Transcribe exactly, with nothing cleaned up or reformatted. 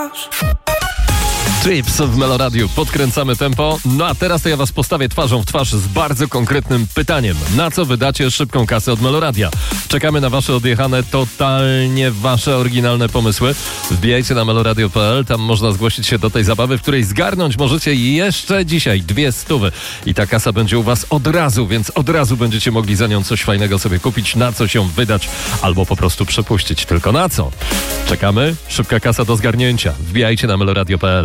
Trips w Meloradiu. Podkręcamy tempo. No a teraz to ja was postawię twarzą w twarz z bardzo konkretnym pytaniem. Na co wydacie szybką kasę od Meloradia? Czekamy na wasze odjechane, totalnie wasze oryginalne pomysły. Wbijajcie na meloradio kropka p l. Tam można zgłosić się do tej zabawy, w której zgarnąć możecie jeszcze dzisiaj dwie stówy. I ta kasa będzie u was od razu, więc od razu będziecie mogli za nią coś fajnego sobie kupić, na co się wydać, albo po prostu przepuścić. Tylko na co? Czekamy. Szybka kasa do zgarnięcia. Wbijajcie na meloradio kropka p l.